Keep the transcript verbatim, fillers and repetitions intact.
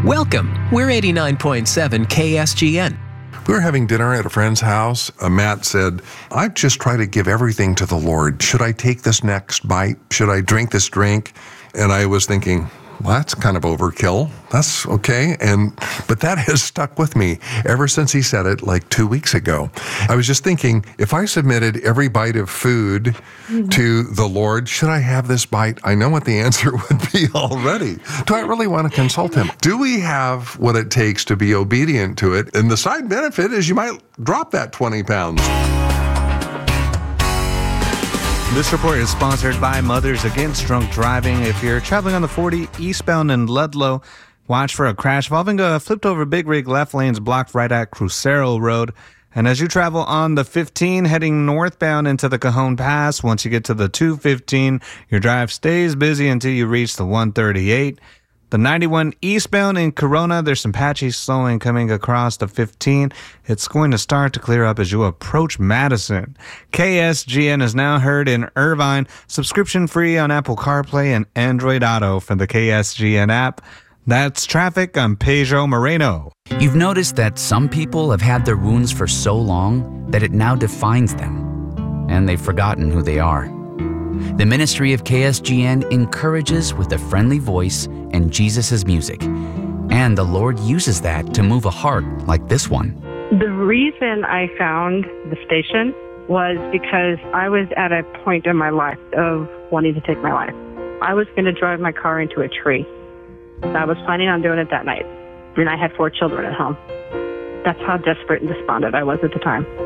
Welcome. We're eighty-nine point seven K S G N. We were having dinner at a friend's house. Uh, Matt said, I just try to give everything to the Lord. Should I take this next bite? Should I drink this drink? And I was thinking, well, that's kind of overkill. That's okay. And but that has stuck with me ever since he said it like two weeks ago. I was just thinking, if I submitted every bite of food mm-hmm. to the Lord, should I have this bite? I know what the answer would be already. Do I really want to consult him? Do we have what it takes to be obedient to it? And the side benefit is you might drop that twenty pounds. This report is sponsored by Mothers Against Drunk Driving. If you're traveling on the forty eastbound in Ludlow, watch for a crash involving a flipped-over big rig. Left lanes blocked right at Crucero Road. And as you travel on the fifteen, heading northbound into the Cajon Pass, once you get to the two fifteen, your drive stays busy until you reach the one thirty-eight. The ninety-one eastbound in Corona, there's some patchy slowing coming across the fifteen. It's going to start to clear up as you approach Madison. K S G N is now heard in Irvine, subscription free on Apple CarPlay and Android Auto from the K S G N app. That's traffic. I'm Pedro Moreno. You've noticed that some people have had their wounds for so long that it now defines them, and they've forgotten who they are. The ministry of K S G N encourages with a friendly voice and Jesus' music. And the Lord uses that to move a heart like this one. The reason I found the station was because I was at a point in my life of wanting to take my life. I was going to drive my car into a tree. I was planning on doing it that night. And I had four children at home. That's how desperate and despondent I was at the time.